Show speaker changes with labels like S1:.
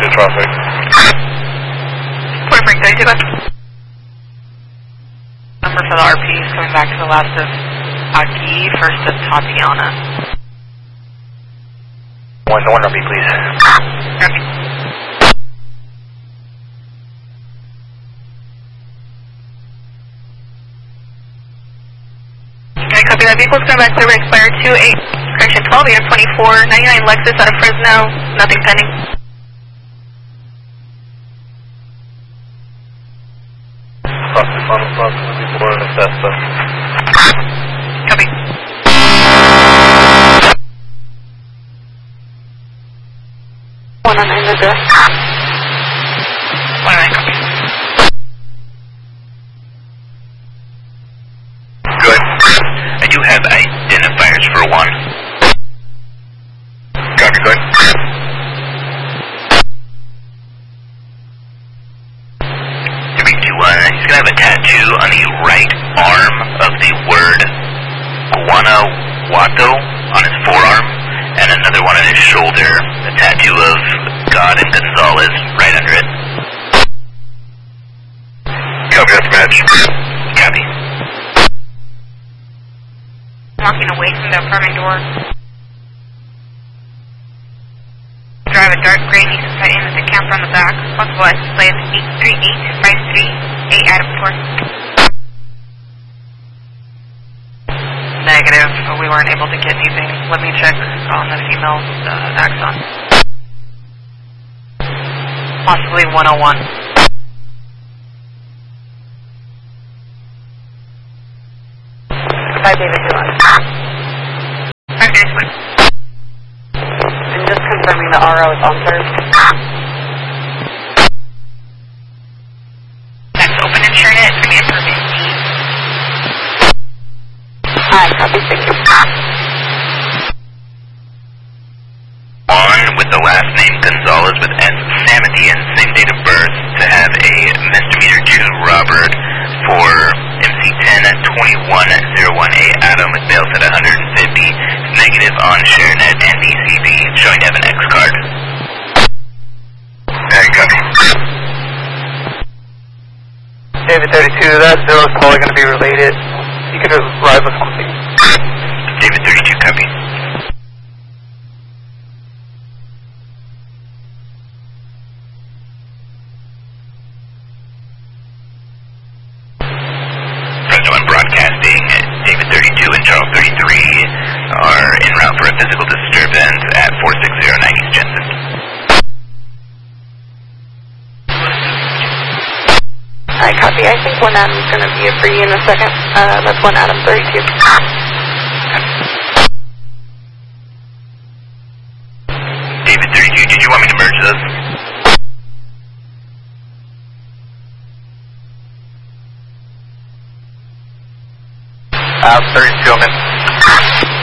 S1: traffic.
S2: Point break 32, go. Number for the RP is coming back to the last of Aki, first of Tatiana.
S1: One RP, please.
S2: Copy. Okay, copy that. Vehicle's coming back to the expire 28, correction 12, 8 of 24, 99 Lexus out of Fresno, nothing pending.
S1: Approximately before an assessment.
S2: Copy. One on in address. 109, copy.
S3: Good. I do have identifiers for one.
S1: Copy, good.
S3: 321. He's gonna have a tattoo on the right arm of the word Guanajuato on his forearm, and another one on his shoulder, a tattoo of God and Gonzalez right under it.
S1: Copy, that's match.
S3: Copy.
S2: Walking away from the apartment door. Drive a dark gray Nissan Titan with a camper on the back. Possible license plate 83853 Adam Tour. Negative. We weren't able to get anything. Let me check on the female's axon. Possibly 101. By David Dillon. Okay, fine. And just confirming the RO is on serve. That's open insurance for the permit. Hi, copy 6.
S3: On with the last name Gonzalez with Samity and same date of birth to have a misdemeanor 2 Robert for MC10 at 21018 Adam with bail set 150. Negative on ShareNet and DCB, showing to have an X card.
S1: Hey, copy. David 32, that bill is probably going to be related. You can arrive with something.
S3: David 32, copy. Broadcasting, David 32 and Charles 33 are en route for a physical disturbance at 4609 East Jensen.
S2: Alright, copy. I think one Adam's going to be a free in a second. That's one Adam 32.
S3: David 32, did you want me to merge those?
S1: 32, I'm in.